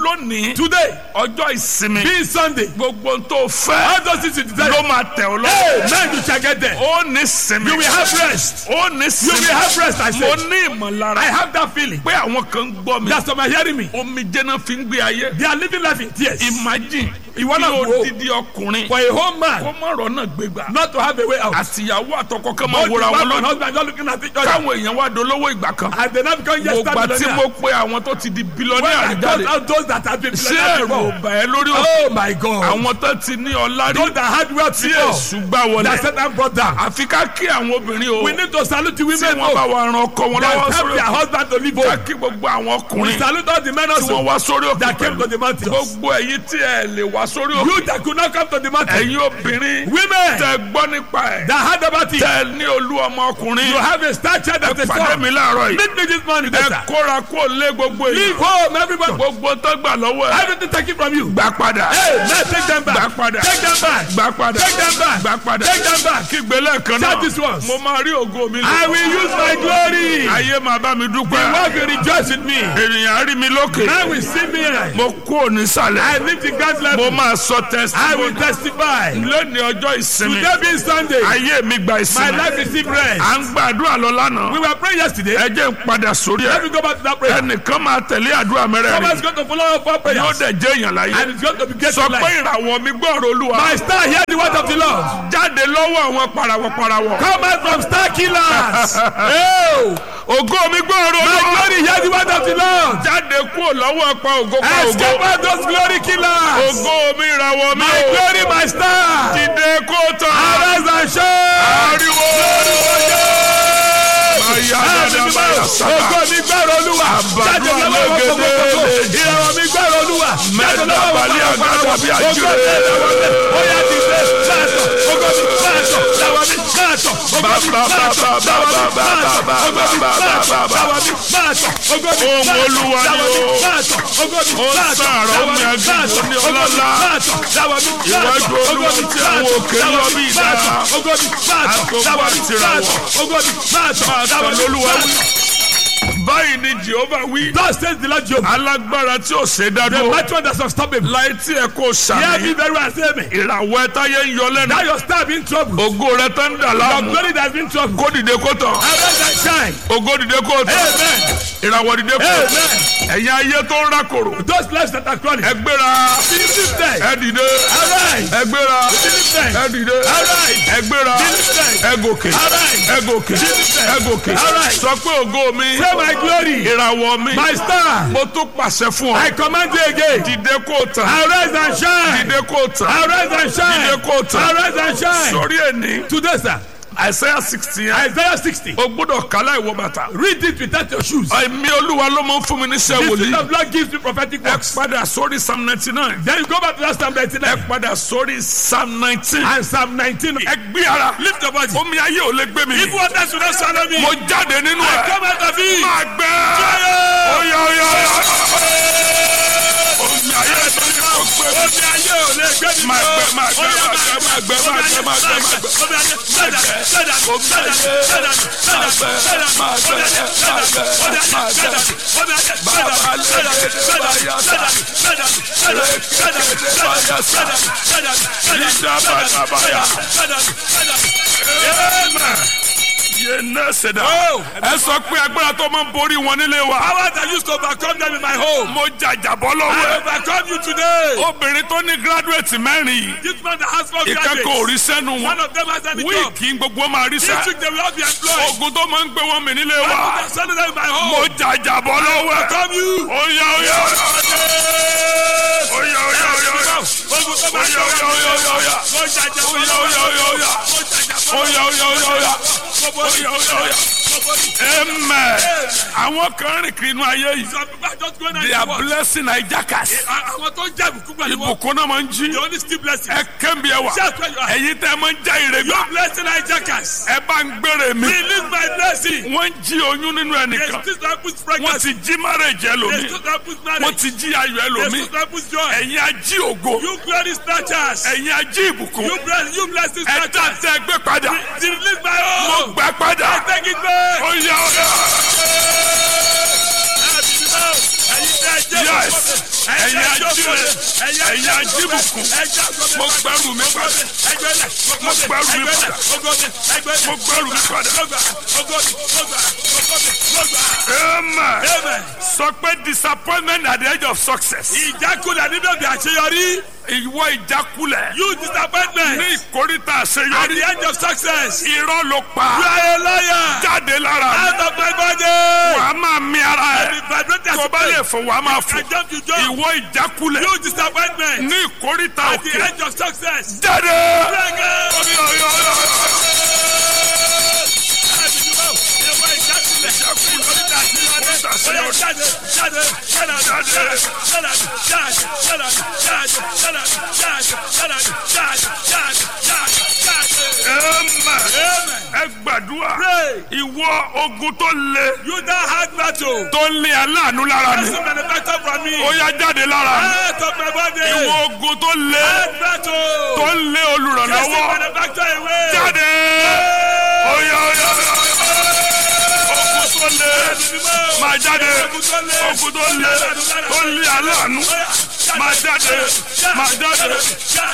lónìí. Today, ọjọ́ ìsinmi. being Sunday, gbogbo n tó fẹ́. all those things you desire, ló máa tẹ̀ ọ́ lọ. amen, you shall get there. ó ní sinmi. You will have rest. ó ní You sinmi. will have rest, I mo say. ní ìmọ̀lára. I have that feeling. pé àwọn kan ń gbọ́ mi. That's why I'm hearing me. omi jẹ́nà fi ń gbé ayé. They are living life in tears. imagine Ìwọ kí náà wò ó. odidi ọkùnrin For a whole kó man má rọ́nà gbégbá. not to have a way out. àtìyàwó àtọkọ kan máa Both the wòra wife wọn and lọ́dún. husband just looking at each other. káwọn èèyàn wá dolówó ìgbà kan. And they now become mo yes, gbà tí mo pe àwọn tó ti di When bílíọ̀nù I àríjáde. got out those that have been ṣé planted ẹ̀rù before. ò bà ẹ́ lórí òkè. Oh my God. àwọn tó ti ní ọlá rí. Those that had wealth tí before. èṣù gbà wọlé. That Satan brought down. àfi ká kí àwọn obìnrin o. We need to salute the tí women wọ́n bá who wa ran ọkọ wọn that lọ́wọ́ help sórí their òkè. husband to live ká home. kí gbogbo àwọn We ọkùnrin salute all the men tí wọ́n also wá sórí òkè that came to pẹ̀lú. the mountains. gbogbo ẹ̀yin tí ẹ lè wá sórí òkè. You that could not come to the mountain. ẹ̀yin obìnrin Women tẹ gbọ́ nípa ẹ̀. that heard about it. tẹ ní olú ọmọ ọkùnrin. You have a star child that is pàdé strong. mi láàárọ̀ yìí. Meet me this morning, ẹ sir. kóra kó lé gbogbo Leave èyí. home, everybody. gbogbo tó gbà lọ́wọ́ ẹ̀. Everything taken from you. gbà padà. Hey, now take them gbà back. padà. Take them back. gbà padà. Take them back. gbà padà. Take them back. kí gbélé kan Shout this once. mo máa rí ògo mi lò. I will use my glory. ayé máa bá mi The dúpẹ́. world will rejoice with me. ènìyàn á rí mi lókè. I will see me. mo kú òní sàlẹ̀. I live the God's mo level. máa sọ I will testimony. testify. lónìí ọjọ́ ìsinmi. Today being Sunday, ayé mi gba my ìsinmi. life received rest. à ń gbàdúrà lọ lánàá. We were praying yesterday. ẹ jẹ́ n padà sórí Let ẹ̀. me go back to that prayer. ẹnìkan máa tẹ̀lé àdúrà mẹ́rẹ̀ẹ̀rin. Someone's going to follow up our yóò prayers. dẹ̀ jẹ́ èèyàn láyé. And it's going to be great sọ in pé life. ìràwọ̀ mi gbọ́rọ̀ olúwa. My star, hear the word of the Lord. jáde lọ́wọ́ àwọn parawọ̀. Come out from star killers. Oh, ògo mi gbọ́rọ̀ my olúwa. glory, hear the word of the Lord. jáde kúrò lọ́wọ́ pa ògo. Escape out those glory killers. ògo mi ìràwọ̀ mi My o. glory, my star. dìde kó tán. Arise and shine. ariwo. Ògo mi gbọ́rọ̀ Olúwa. Jáde lọ́wọ́ wọn kọ̀kọ̀kọ̀. Ìràwọ̀ mi gbọ́rọ̀ Olúwa. Jáde lọ́wọ́ wọn kọ̀kọ̀kọ̀. Ògo mi làwọn mi. Ó yá dìde. Máàtọ̀. Ògo mi máàtọ̀. Làwọn mi máàtọ̀. Ògo mi máàtọ̀. Làwọn mi máàtọ̀. Ògo mi máàtọ̀. Làwọn mi máàtọ̀. Ògo mi Ohùn Olúwa ni làwọn mi o. máàtọ̀. Ògo mi Ó máàtọ̀. sàárọ̀ Làwọn omi mi agbègbè máàtọ̀. ní Ògo mi ọlọ́lá. máàtọ̀. Làwọn mi Iwájú máàtọ̀. Olúwa Ògo mi tí àwọn máàtọ̀. òkè ń Làwọn lọ mi bí ìdára. máàtọ̀. Ògo mi máàtọ̀. Àtòkù Làwọn mi àti ìràwọ̀. máàtọ̀. Ògo mi máàtọ̀. Máa Làwọn tàn mi lólúwa wí. máàtọ̀. báyìí ni Jehovah wí. Thus says the Lord Jehovah. alágbára tí ò ṣe dá The dúró. mighty one that's unstoppable. láì tí ẹ kò Hear me sàmì. very well, say me. ìràwọ̀ ẹ táyé ń yọ lẹ́nu. Now your star be in trouble. ògo rẹ tó ń dà Your láàmú. glory that has been in trouble. kó dìde kó tàn. Arise and shine. ògo dìde kó tàn. Amen. ìràwọ̀ dìde kó tàn. Amen. ẹ̀yin ayé tó ń rákòrò. Those lives that are chronic. ẹ gbéra. Be lifted. ẹ dìde. Arise. ẹ gbéra. Be lifted. ẹ dìde. Arise. ẹ gbéra. Be lifted. ẹ gòkè. Arise. ẹ gòkè. ẹ gòkè. Arise. sọ pé ògo mi. Say my glory. ìràwọ̀ mi. My star. mo tún pàṣẹ fún I ọ. command you again. dìde kó tàn. Arise and shine. dìde kó tàn. Arise and shine. dìde kó tàn. Arise and shine. sórí ẹni. Today, sir. Isaiah 60 yẹn. Isaiah 60. o gbọ́dọ̀ kálá ìwọ bàtà. Read it without your shoes. ẹ̀mí olúwa ló máa ń fún mi ní iṣẹ́ The Spirit wòlíì. of Lord gives you prophetic ẹ words. padà sórí Psalm 99. Then you go back to that Psalm 99 ẹ padà sórí Psalm 19. and Psalm 19. ẹ gbé ara. Lift your body. omi ayé ò lè gbé mi. If water should not swallow me, mo jáde nínú I ẹ. come out of it. máa gbẹ. oya oya oya. omi ayé ò lè gbé mi. Omi ayé ò lè gbé mi. máa gbẹ máa gbẹ máa gbẹ máa gbẹ máa gbẹ máa gbẹ máa gbẹ. Omi ayé sẹ́dà sẹ́dà sẹ́dà sẹ́dà sẹ́dà sẹ́dà máa gbẹ omi ayé sẹ́dà omi ayé máa gbẹ. sẹ́dà omi ayé sẹ́dà sẹ́dà sẹ́dà sẹ́dà sẹ́dà sẹ́dà sẹ́dà sẹ́dà sẹ́dà sẹ́dà sẹ́dà sẹ́dà. yé ná ṣẹ̀dá. ẹ sọ pé agbára tó máa ń borí wọn nílé wa. Power that used to overcome them in my home. mo jàjàbọ́ lọ́wọ́ I ẹ. overcome you today. obìnrin tó ní gírádùétì mẹ́rin yìí. This man that has four ìkẹ́kọ̀ọ́ ò rí graduates. sẹ́nu One wọn. of them has any job. wíìkì gbogbo máa rí This sẹ́. week they will all be employed. ogun tó máa ń gbé wọn mì nílé wa. I will send them in my home. mo jàjàbọ́ lọ́wọ́ ẹ. Overcome you. oya oya oya oya oya oya. Ogun tó máa ń oya oya oya oya oya. Mo jàjà bọ́ oya oya oya oya. Mo jàjà bọ́ oya oya oya oya. Gbogbo oya oya oya. amen. àwọn kan rìn kiri inú ayé yìí. Some people are just going they out are to work. blessing hijackers. Àwọn tó ń jẹ́ ìbùkún pẹ̀lú wọn. ìbùkún náà máa ń jí. They only steal blessings. ẹ kẹ́mi ẹ wà. Just where you are. ẹ̀yin tẹ́ ẹ máa ń já ire You gbà. are blessing hijackers. ẹ bá ń gbére mi. Release my blessing. wọ́n ń jí oyún nínú They ẹnìkan. still don't put wọ́n pregnancy. ti jí marriage They ẹlòmíì. still don't put wọ́n marriage. ti jí ayọ̀ They ẹlòmíì. still don't put joy. ẹ̀yin ají ògo. You glory snatchers. ẹ̀yin ají ìbùkún. You blessing ẹ tá snatchers. tẹ́ gbé padà. Release my mo own. gbà padà. I take it back. ó yá ó yá. Yes. ẹ̀yin ajíire ẹ̀yin ajíbùkún mo gbẹ́rù mi padà mo gbẹ́rù mi padà mo gbẹ́rù mi padà. Amen. Sọ pé disappointment at the edge of success. Ìjákulẹ̀ nínú òbí àṣeyọrí. Ìwọ ìjákulẹ̀. You disappointment. Ní ìkórìtà àṣeyọrí. At the edge of success. Irọ́ ló pa. You are a liar. Jáde lára mi. Out of my body. Wàá máa mi ara ẹ̀. Vibrator. Tó bá lè fò wàá máa fò. I jump you jump. Ìwọ ìjákulẹ̀. You disappointment. Ní ìkórìtà At the òkè. edge of success. Jáde. Ẹ gbàdúrà. Ìwọ ogun tó le. You that hard battle. Tó lé aláàánú lára mi. That's manufacture from me. Ó yá jáde lára mi. Out of my body. Ìwọ ogun tó lé. Hard battle. Tó lé olùrànlọ́wọ́. That's manufacture away. Jáde. Ó yá. Ogun tó lé. Máa jáde. Ogun tó lé. Tó lé aláàánú. Máa jáde.